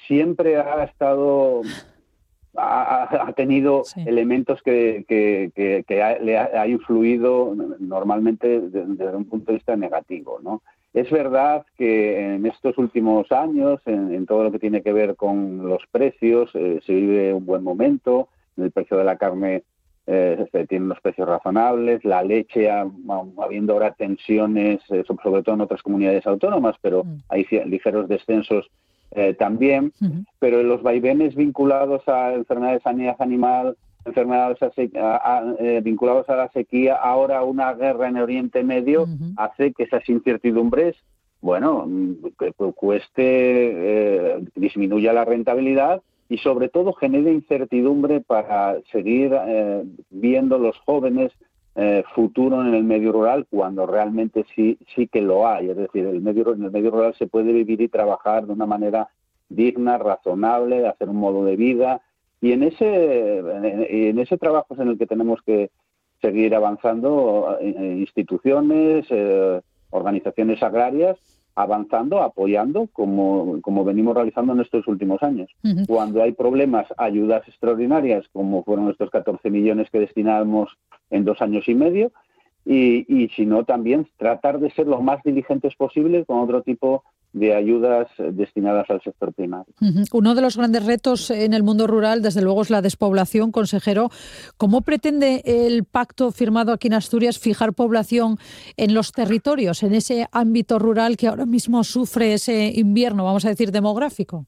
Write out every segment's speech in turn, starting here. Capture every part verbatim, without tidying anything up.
siempre ha estado, ha, ha tenido Sí. elementos que, que, que, que ha, le ha, ha influido normalmente desde, desde un punto de vista negativo, ¿no? Es verdad que en estos últimos años, en, en todo lo que tiene que ver con los precios, eh, se vive un buen momento. El precio de la carne eh, se tiene unos precios razonables, la leche, ha, habiendo ahora tensiones, eh, sobre todo en otras comunidades autónomas, pero Mm. hay ligeros descensos eh, también. Uh-huh. Pero los vaivenes vinculados a enfermedades de sanidad animal, enfermedades a se- a- a- eh, vinculados a la sequía, ahora una guerra en Oriente Medio, Uh-huh. hace que esas incertidumbres, bueno, que, que cueste, eh, disminuya la rentabilidad y sobre todo genere incertidumbre para seguir eh, viendo los jóvenes eh, futuro en el medio rural, cuando realmente sí, sí que lo hay. Es decir, el medio, en el medio rural se puede vivir y trabajar de una manera digna, razonable, hacer un modo de vida, y en ese, en, en ese trabajo es en el que tenemos que seguir avanzando, eh, instituciones, eh, organizaciones agrarias, avanzando, apoyando, como, como venimos realizando en estos últimos años. Uh-huh. Cuando hay problemas, ayudas extraordinarias, como fueron estos catorce millones que destinamos en dos años y medio, y, y si no, también tratar de ser lo más diligentes posible con otro tipo de ayudas destinadas al sector primario. Uh-huh. Uno de los grandes retos en el mundo rural, desde luego, es la despoblación, consejero. ¿Cómo pretende el pacto firmado aquí en Asturias fijar población en los territorios, en ese ámbito rural que ahora mismo sufre ese invierno, vamos a decir, demográfico?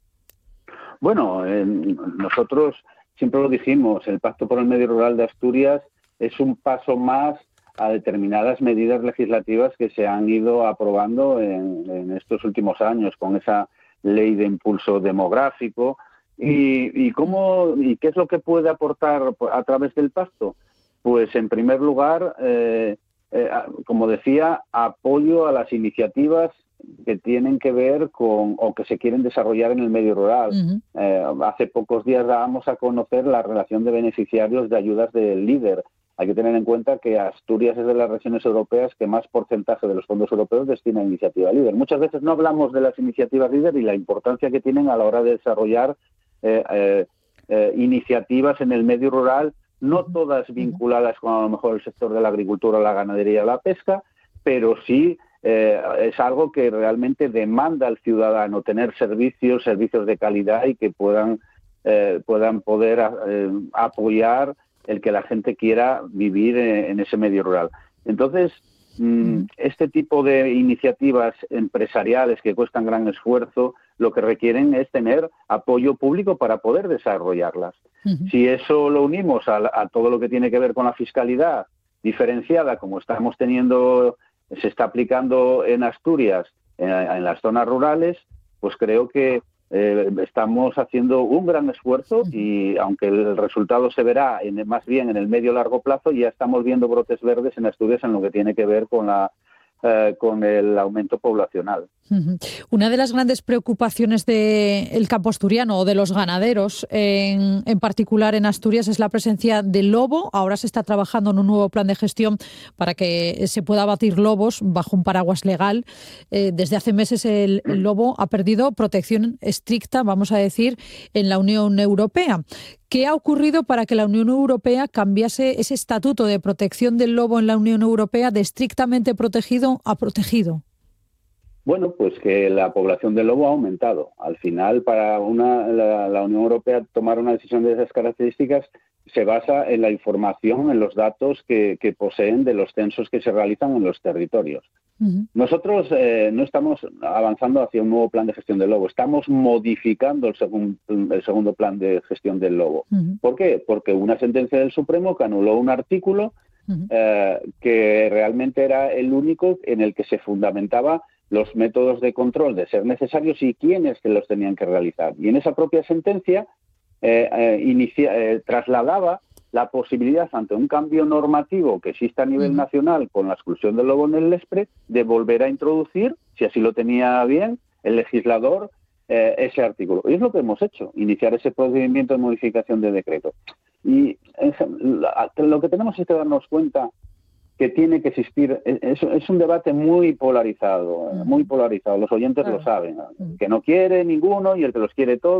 Bueno, eh, nosotros siempre lo dijimos, el Pacto por el Medio Rural de Asturias es un paso más a determinadas medidas legislativas que se han ido aprobando en, en estos últimos años con esa ley de impulso demográfico. ¿Y, y, cómo, y qué es lo que puede aportar a través del pacto? Pues, en primer lugar, eh, eh, como decía, apoyo a las iniciativas que tienen que ver con o que se quieren desarrollar en el medio rural. Uh-huh. Eh, hace pocos días dábamos a conocer la relación de beneficiarios de ayudas del LEADER. Hay que tener en cuenta que Asturias es de las regiones europeas que más porcentaje de los fondos europeos destina a iniciativa LEADER. Muchas veces no hablamos de las iniciativas LEADER y la importancia que tienen a la hora de desarrollar eh, eh, eh, iniciativas en el medio rural, no todas vinculadas con a lo mejor el sector de la agricultura, la ganadería o la pesca, pero sí eh, es algo que realmente demanda al ciudadano, tener servicios, servicios de calidad y que puedan, eh, puedan poder eh, apoyar el que la gente quiera vivir en, en ese medio rural. Entonces, mmm, este tipo de iniciativas empresariales que cuestan gran esfuerzo, lo que requieren es tener apoyo público para poder desarrollarlas. Uh-huh. Si eso lo unimos a, a todo lo que tiene que ver con la fiscalidad diferenciada, como estamos teniendo, se está aplicando en Asturias, en, en las zonas rurales, pues creo que eh, estamos haciendo un gran esfuerzo y aunque el resultado se verá en, más bien en el medio-largo plazo, ya estamos viendo brotes verdes en Asturias en lo que tiene que ver con la Eh, con el aumento poblacional. Uh-huh. Una de las grandes preocupaciones del campo asturiano o de los ganaderos en, en particular en Asturias es la presencia del lobo. Ahora se está trabajando en un nuevo plan de gestión para que se pueda abatir lobos bajo un paraguas legal. Eh, desde hace meses el, el lobo ha perdido protección estricta, vamos a decir, en la Unión Europea. ¿Qué ha ocurrido para que la Unión Europea cambiase ese estatuto de protección del lobo en la Unión Europea de estrictamente protegido a protegido? Bueno, pues que la población del lobo ha aumentado. Al final, para una, la, la Unión Europea tomar una decisión de esas características se basa en la información, en los datos que, que poseen de los censos que se realizan en los territorios. Uh-huh. Nosotros eh, no estamos avanzando hacia un nuevo plan de gestión del lobo, estamos modificando el, segun, el segundo plan de gestión del lobo. Uh-huh. ¿Por qué? Porque una sentencia del Supremo que anuló un artículo uh-huh. eh, que realmente era el único en el que se fundamentaba los métodos de control de ser necesarios y quiénes que los tenían que realizar. Y en esa propia sentencia eh, eh, inicia, eh, trasladaba la posibilidad, ante un cambio normativo que existe a nivel uh-huh. nacional con la exclusión del lobo en el Lespre, de volver a introducir, si así lo tenía bien, el legislador, eh, ese artículo. Y es lo que hemos hecho, iniciar ese procedimiento de modificación de decreto. Y eh, lo que tenemos es que darnos cuenta que tiene que existir, es, es un debate muy polarizado, uh-huh. muy polarizado, los oyentes claro. lo saben, uh-huh. que no quiere ninguno y el que los quiere todos.